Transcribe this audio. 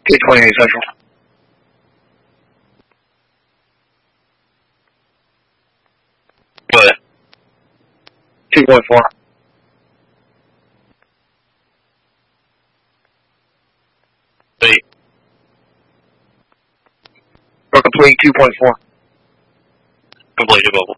T28 Central. Go ahead. 2.4. Wait. Or complete 2.4. Complete above